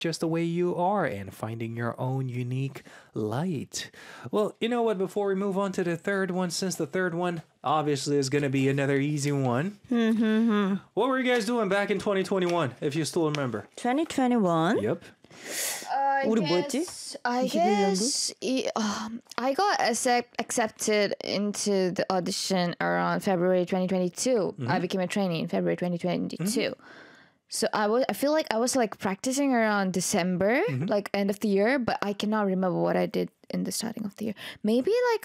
just the way you are and finding your own unique light. Well, you know what? Before we move on to the third one, since the third one obviously is going to be another easy one. What were you guys doing back in 2021, if you still remember? 2021? Yep. 우리 뭐 했지? I guess I got accepted into the audition around February 2022. I became a trainee in February 2022. So I feel like I was like practicing around December, like end of the year, but I cannot remember what I did in the starting of the year. Maybe like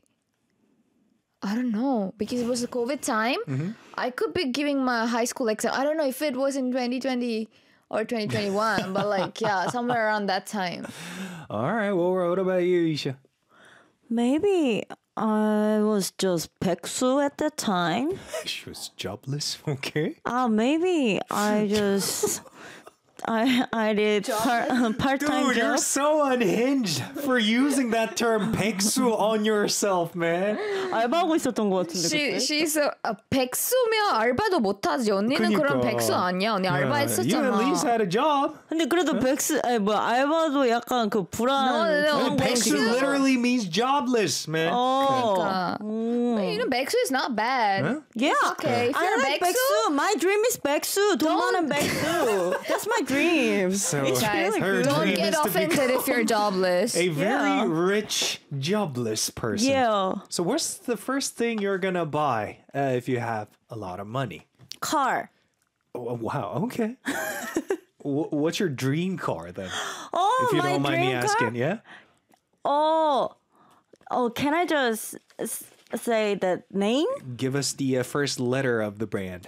I don't know, because it was the COVID time. I could be giving my high school exam. I don't know if it was in 2020 or 2021, but like, yeah, somewhere around that time. All right. Well, what about you, Isha? Maybe I was just 백수 at that time. She was jobless. Okay. Maybe I just... I did part-time Dude, you're job. so unhinged for using that term 백수 on yourself, man. 알바하고 있었던 것 같은데. She's a 백수면 알바도 못하지. 언니는 그러니까. 그런 백수 아니야. 언니 You 알바했었잖아. at least had a job. 근데 그래도 알바도 약간 그 불안. No, 백수 literally means jobless, man. 그러니까. You know, 백수 is not bad. Huh? Yeah. Okay, if I you're a like 백수, 백수. My dream is 백수. 돈 많은 백수. That's my dream. So guys, her don't dream get is to offended if you're jobless. a very Yeah. rich, jobless person. Yeah. So what's the first thing you're gonna buy if you have a lot of money? Car. Oh, wow. Okay. What's your dream car then? Oh, If you my don't mind me dream car? asking, yeah. Oh, can I just say the name? Give us the first letter of the brand.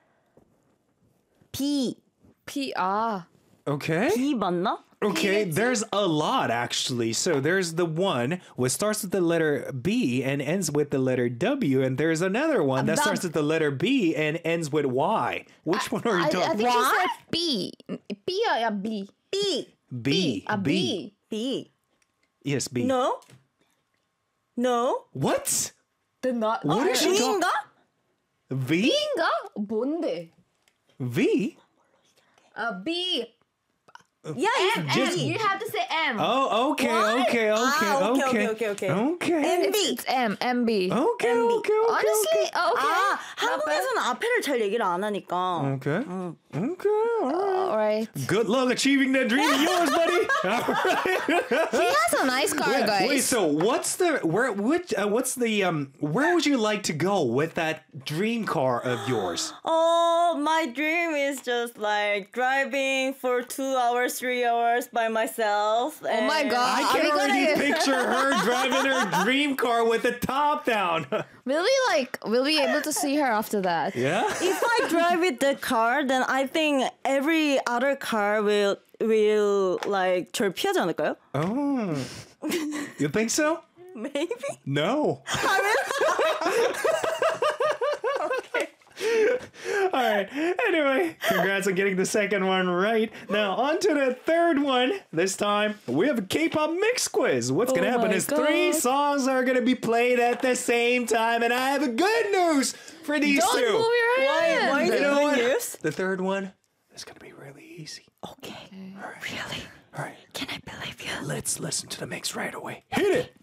B. PR. Okay. B 맞나? Okay, there's a lot actually. So there's the one which starts with the letter B and ends with the letter W, and there's another one that starts with the letter B and ends with Y. Which one are you I talking think she What? said B. B or B? B. B. A B. B. Yes, B. No. No. What? The not. What is she talking? B인가? V? B인가? 뭔데? V? B. Yeah, it's M. You have to say M. Oh, okay, What? okay. okay. Okay. It's, it's M. MB. Okay. Honestly, okay. 한국에서는 앞에를 잘 얘기를 안 하니까. Okay. Okay. All right. All right. Good luck achieving that dream of yours, buddy. All right. He has a nice car, guys. Wait, so what's the where would you like to go with that dream car of yours? Oh, my dream is just like driving for 2 hours, 3 hours by myself. Oh my God. I Are can we already gonna- picture her driving her dream car with the top down. Will we be able to see her after that? Yeah? If I drive with the car, then I think every other car will like 절 피하지 않을까요? Oh. You think so? Maybe. No. All right. Anyway, congrats on getting the second one right. Now, on to the third one. This time, we have a K-pop mix quiz. What's going to happen my is 3 God. songs are going to be played at the same time, and I have a good news for these Don't two. move your hand. Why is You it know good what? news? The third one is going to be really easy. Okay. Really? All right. Can I believe you? Let's listen to the mix right away. Hit it.